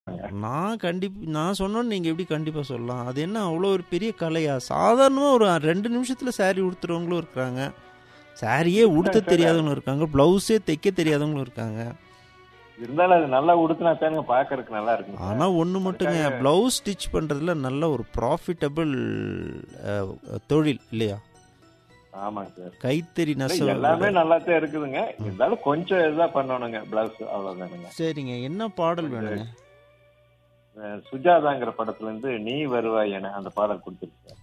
நான் சொன்னோன்னு நீங்கள் எப்படி கண்டிப்பாக சொல்லலாம்? அது என்ன அவ்வளோ ஒரு பெரிய கலையா? சாதாரணமாக ஒரு 2 நிமிஷத்தில் saree உடுத்துறவங்களும் இருக்கிறாங்க, சாரியே உடுத்த சார் தெரியாதவங்களும் இருக்காங்க, ப்ளவுஸே தைக்க தெரியாதவங்களும் இருக்காங்க. இருந்தாலும் அது நல்லா உடுத்தினா தானுங்க பாக்குறதுக்கு நல்லா இருக்குங்க சார். ஆனால் ஒன்று மட்டுங்க, அதுக்காக ப்ளவுஸ் ஸ்டிச் பண்ணுறதுல நல்ல ஒரு ப்ராஃபிட்டபிள் தொழில் இல்லையா? ஆமாங்க சார். கைத்தறி இல்ல, நெசவு எல்லாமே கூட. நல்லா தான் இருக்குதுங்க. இருந்தாலும் கொஞ்சம் இதா பண்ணணுங்க பிளவுஸ், அவ்வளவுதானுங்க. சரிங்க, என்ன பாடல் கொஞ்சம் வேணுங்க? சுஜாதாங்கிற படத்துல இருந்து நீ வருவாய் என அந்த பாடல் கொடுத்துருக்கு.